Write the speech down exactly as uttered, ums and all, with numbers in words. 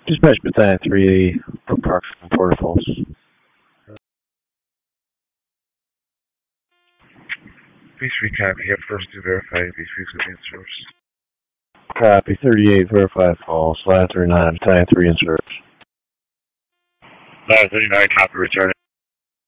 Dispatch Battalion three, Brook Park from Porter Falls. Please recap. You have first to verify these frequency answers. Copy, thirty-eight, verify false. Line thirty-nine, Battalion three in service. Line thirty-nine, copy, returning.